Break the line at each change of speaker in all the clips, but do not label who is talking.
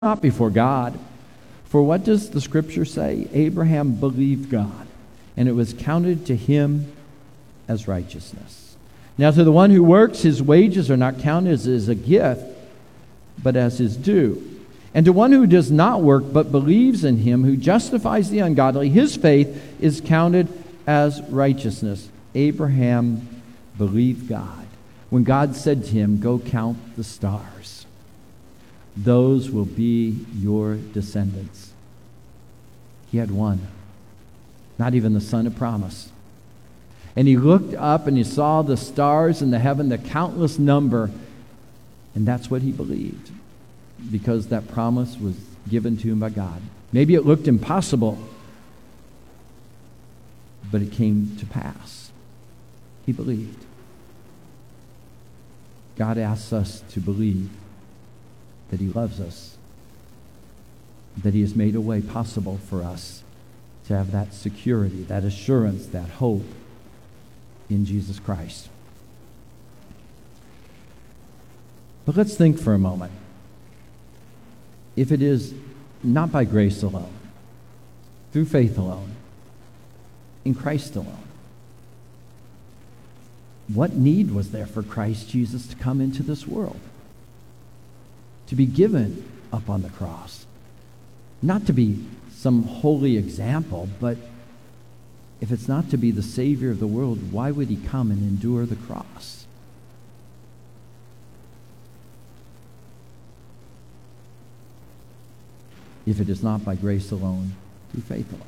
not before God. For what does the Scripture say? Abraham believed God, and it was counted to him as righteousness. Now to the one who works, his wages are not counted as a gift, but as his due. And to one who does not work, but believes in him who justifies the ungodly, his faith is counted as righteousness. Abraham believed God. When God said to him, go count the stars, those will be your descendants. He had one, not even the son of promise. And he looked up and he saw the stars in the heaven, the countless number, and that's what he believed, because that promise was given to him by God. Maybe it looked impossible, but it came to pass. He believed. God asks us to believe that he loves us, that he has made a way possible for us to have that security, that assurance, that hope in Jesus Christ. But let's think for a moment. If it is not by grace alone, through faith alone, in Christ alone, what need was there for Christ Jesus to come into this world? To be given up on the cross. Not to be some holy example, but if it's not to be the Savior of the world, why would he come and endure the cross? If it is not by grace alone, through faith alone.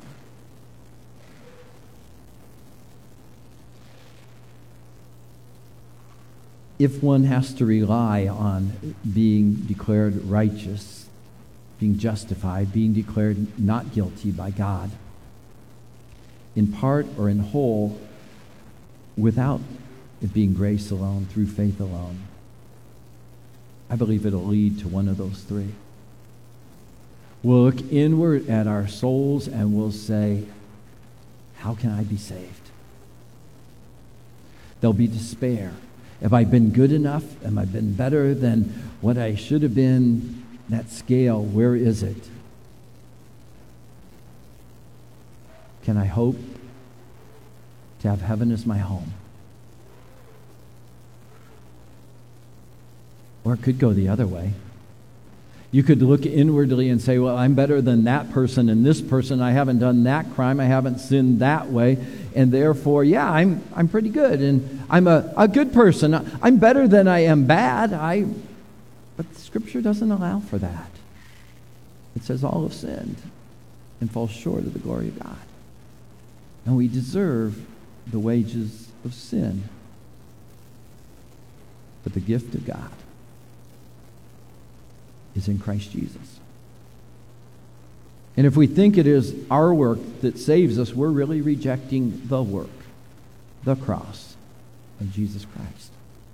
If one has to rely on being declared righteous, being justified, being declared not guilty by God, in part or in whole, without it being grace alone, through faith alone, I believe it'll lead to one of those three. We'll look inward at our souls and we'll say, how can I be saved? There'll be despair. Have I been good enough? Have I been better than what I should have been? That scale, where is it? Can I hope to have heaven as my home? Or it could go the other way. You could look inwardly and say, well, I'm better than that person and this person. I haven't done that crime. I haven't sinned that way. And therefore, yeah, I'm pretty good. And I'm a good person. I'm better than I am bad. But Scripture doesn't allow for that. It says all have sinned and fall short of the glory of God. And we deserve the wages of sin. But the gift of God is in Christ Jesus. And if we think it is our work that saves us, we're really rejecting the work, the cross of Jesus Christ.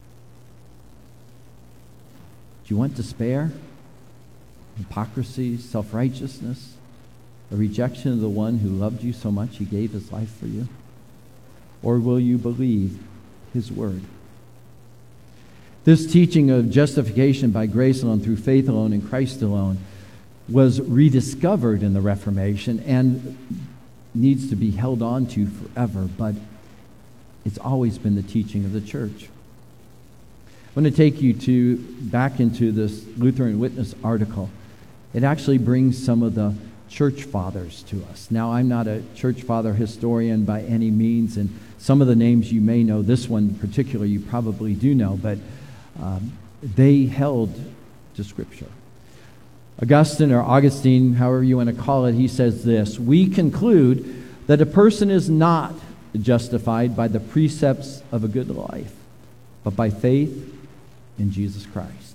Do you want despair, hypocrisy, self-righteousness, a rejection of the one who loved you so much he gave his life for you? Or will you believe his word? This teaching of justification by grace alone, through faith alone, in Christ alone, was rediscovered in the Reformation and needs to be held on to forever, but it's always been the teaching of the church. I want to take you back into this Lutheran Witness article. It actually brings some of the church fathers to us. Now, I'm not a church father historian by any means, and some of the names you may know, this one in particular you probably do know, but they held to Scripture. Augustine, however you want to call it, he says this: we conclude that a person is not justified by the precepts of a good life, but by faith in Jesus Christ.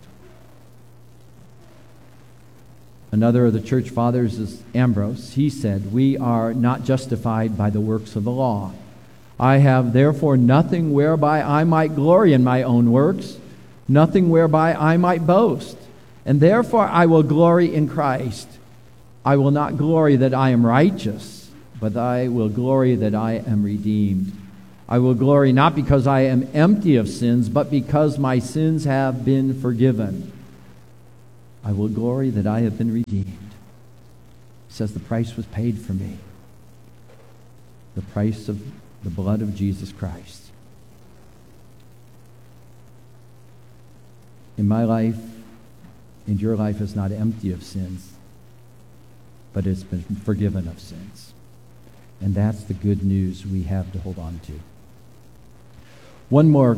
Another of the church fathers is Ambrose. He said, we are not justified by the works of the law. I have therefore nothing whereby I might glory in my own works, nothing whereby I might boast. And therefore I will glory in Christ. I will not glory that I am righteous, but I will glory that I am redeemed. I will glory not because I am empty of sins, but because my sins have been forgiven. I will glory that I have been redeemed. He says the price was paid for me. The price of the blood of Jesus Christ. In my life, and your life is not empty of sins, but it's been forgiven of sins. And that's the good news we have to hold on to. One more.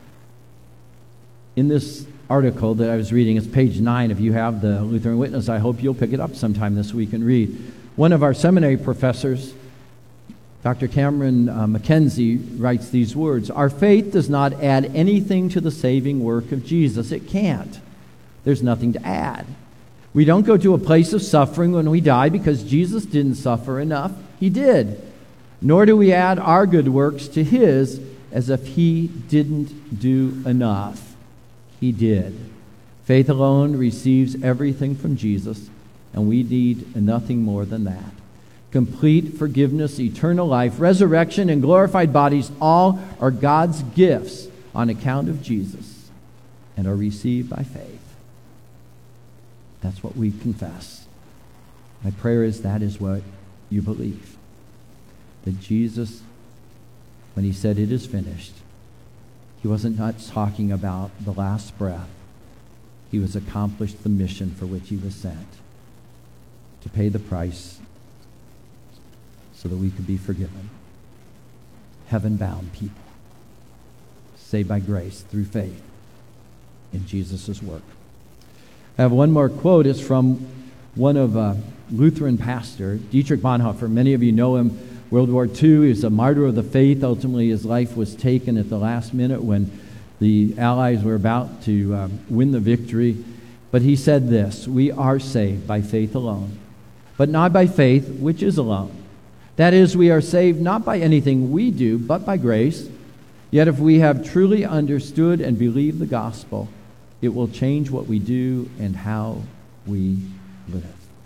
In this article that I was reading, it's page 9. If you have the Lutheran Witness, I hope you'll pick it up sometime this week and read. One of our seminary professors, Dr. Cameron Mackenzie, writes these words: "Our faith does not add anything to the saving work of Jesus. It can't. There's nothing to add. We don't go to a place of suffering when we die because Jesus didn't suffer enough. He did. Nor do we add our good works to his as if he didn't do enough. He did. Faith alone receives everything from Jesus, and we need nothing more than that. Complete forgiveness, eternal life, resurrection, and glorified bodies all are God's gifts on account of Jesus and are received by faith." That's what we confess. My prayer is that is what you believe. That Jesus, when he said it is finished, he wasn't not talking about the last breath. He was accomplished the mission for which he was sent, to pay the price so that we could be forgiven. Heaven-bound people, saved by grace through faith in Jesus' work. I have one more quote. It's from one of Lutheran pastor, Dietrich Bonhoeffer. Many of you know him. World War II, he was a martyr of the faith. Ultimately, his life was taken at the last minute when the Allies were about to win the victory. But he said this: "We are saved by faith alone, but not by faith, which is alone. That is, we are saved not by anything we do, but by grace. Yet if we have truly understood and believed the gospel, it will change what we do and how we live."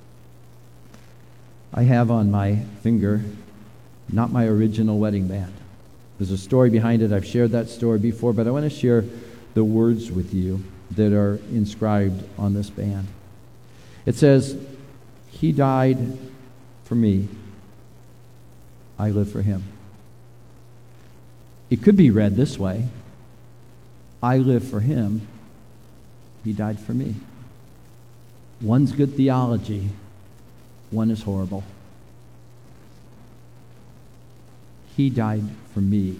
I have on my finger not my original wedding band. There's a story behind it. I've shared that story before, but I want to share the words with you that are inscribed on this band. It says, "He died for me. I live for him." It could be read this way: I live for him. He died for me. One's good theology, one is horrible. He died for me.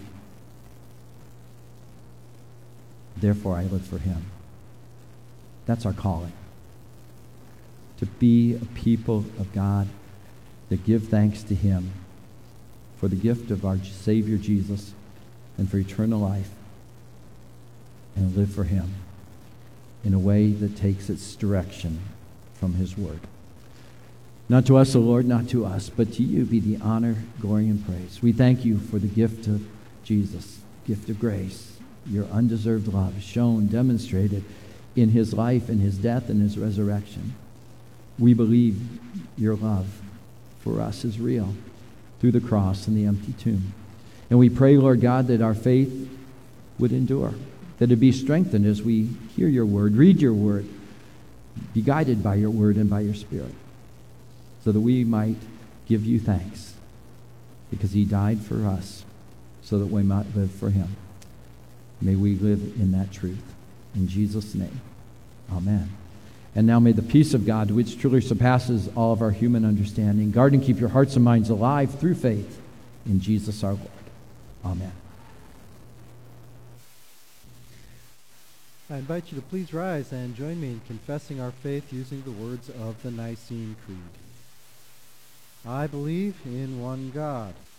Therefore, I live for him. That's our calling. To be a people of God that give thanks to him for the gift of our Savior Jesus and for eternal life, and live for him in a way that takes its direction from his word. Not to us, O Lord, not to us, but to you be the honor, glory, and praise. We thank you for the gift of Jesus, gift of grace, your undeserved love shown, demonstrated in his life and his death and his resurrection. We believe your love for us is real through the cross and the empty tomb. And we pray, Lord God, that our faith would endure, that it be strengthened as we hear your word, read your word, be guided by your word and by your Spirit, so that we might give you thanks, because he died for us so that we might live for him. May we live in that truth. In Jesus' name, amen. And now may the peace of God, which truly surpasses all of our human understanding, guard and keep your hearts and minds alive through faith in Jesus our Lord. Amen.
I invite you to please rise and join me in confessing our faith using the words of the Nicene Creed. I believe in one God,